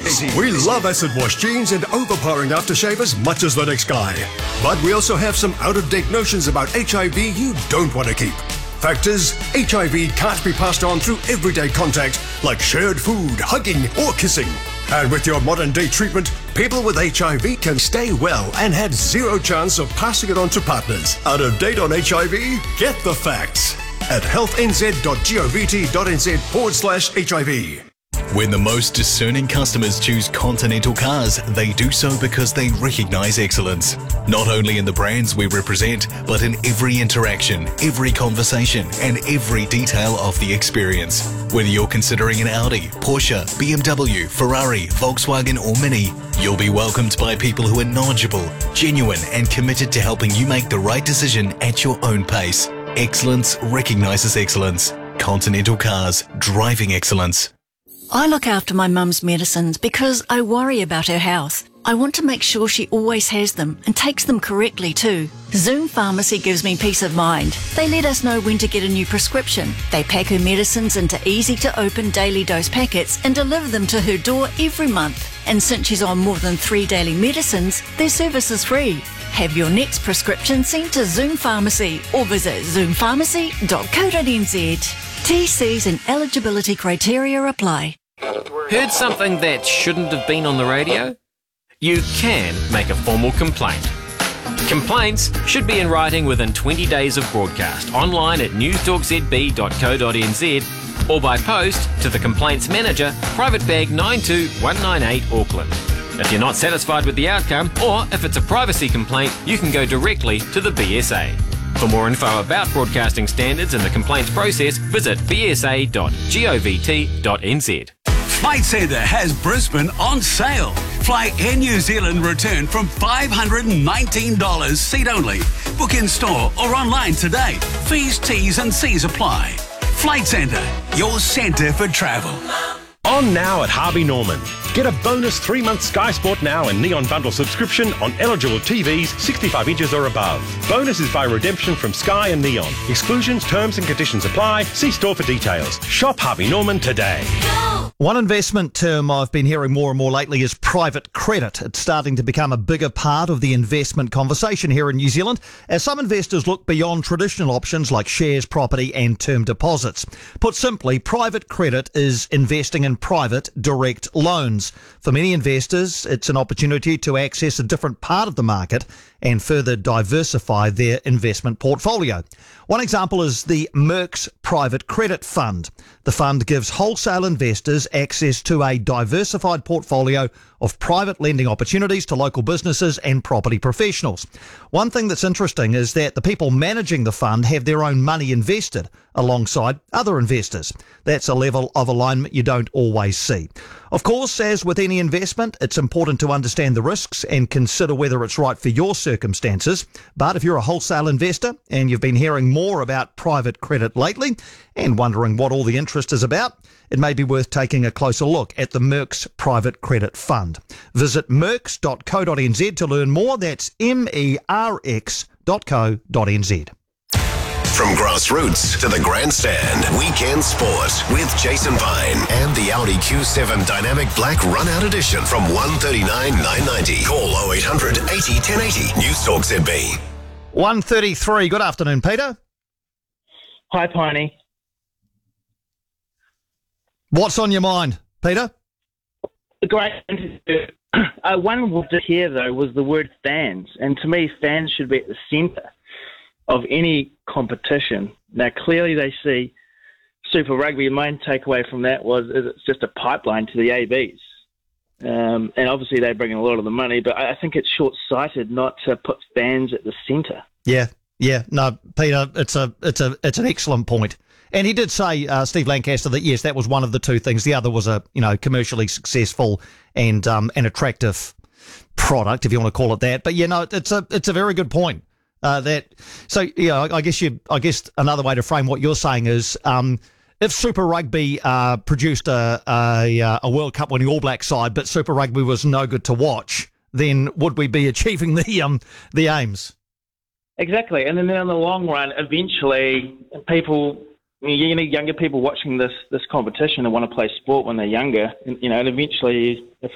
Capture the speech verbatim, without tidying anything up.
Easy. We love acid wash jeans and overpowering aftershave as much as the next guy. But we also have some out-of-date notions about H I V you don't want to keep. Fact is, H I V can't be passed on through everyday contact like shared food, hugging or kissing. And with your modern day treatment, people with H I V can stay well and have zero chance of passing it on to partners. Out of date on H I V? Get the facts at healthnz.govt.nz forward slash HIV. When the most discerning customers choose Continental Cars, they do so because they recognise excellence. Not only in the brands we represent, but in every interaction, every conversation, and every detail of the experience. Whether you're considering an Audi, Porsche, B M W, Ferrari, Volkswagen or Mini, you'll be welcomed by people who are knowledgeable, genuine, and committed to helping you make the right decision at your own pace. Excellence recognises excellence. Continental Cars, driving excellence. I look after my mum's medicines because I worry about her health. I want to make sure she always has them and takes them correctly too. Zoom Pharmacy gives me peace of mind. They let us know when to get a new prescription. They pack her medicines into easy-to-open daily dose packets and deliver them to her door every month. And since she's on more than three daily medicines, their service is free. Have your next prescription sent to Zoom Pharmacy or visit zoom pharmacy dot co dot n z. T Cs and eligibility criteria apply. Heard something that shouldn't have been on the radio? You can make a formal complaint. Complaints should be in writing within twenty days of broadcast, online at news talk z b dot co dot n z or by post to the Complaints Manager, Private Bag nine two one nine eight, Auckland. If you're not satisfied with the outcome, or if it's a privacy complaint, you can go directly to the B S A. For more info about broadcasting standards and the complaints process, visit b s a dot govt dot n z. Flight Centre has Brisbane on sale. Fly Air New Zealand return from five hundred nineteen dollars seat only. Book in store or online today. Fees, T's and C's apply. Flight Centre, your centre for travel. On now at Harvey Norman. Get a bonus three-month Sky Sport Now and Neon Bundle subscription on eligible T Vs sixty-five inches or above. Bonuses by redemption from Sky and Neon. Exclusions, terms and conditions apply. See store for details. Shop Harvey Norman today. One investment term I've been hearing more and more lately is private credit. It's starting to become a bigger part of the investment conversation here in New Zealand as some investors look beyond traditional options like shares, property and term deposits. Put simply, private credit is investing in private direct loans. For many investors, it's an opportunity to access a different part of the market and further diversify their investment portfolio. One example is the Merx Private Credit Fund. The fund gives wholesale investors access to a diversified portfolio of private lending opportunities to local businesses and property professionals. One thing that's interesting is that the people managing the fund have their own money invested alongside other investors. That's a level of alignment you don't always see. Of course, as with any investment, it's important to understand the risks and consider whether it's right for your circumstances. But if you're a wholesale investor and you've been hearing more about private credit lately and wondering what all the interest is about, it may be worth taking a closer look at the Merx Private Credit Fund. Visit merx dot co dot n z to learn more. That's M E R X dot co dot n z. From grassroots to the grandstand, weekend sport with Jason Vine and the Audi Q seven Dynamic Black Run-Out Edition from one thirty-nine nine ninety. Call oh eight hundred eighty ten eighty. News Talk Z B. one thirty-three. Good afternoon, Peter. Hi, Piney. What's on your mind, Peter? The great interview. Uh, one word to hear, though, was the word fans. And to me, fans should be at the centre of any competition. Now, clearly they see Super Rugby. My takeaway from that was is it's just a pipeline to the A Bs. Um, and obviously they bring in a lot of the money, but I think it's short-sighted not to put fans at the centre. Yeah, yeah. No, Peter, it's a it's a it's an excellent point. And he did say, uh, Steve Lancaster, that yes, that was one of the two things. The other was a you know commercially successful and um, an attractive product, if you want to call it that. But you know, it's a it's a very good point. Uh, that so yeah, I, I guess you I guess another way to frame what you're saying is um, if Super Rugby uh, produced a, a a World Cup winning All Black side, but Super Rugby was no good to watch, then would we be achieving the um the aims? Exactly, and then in the long run, eventually people. You need younger people watching this this competition and want to play sport when they're younger, and, you know, and eventually, if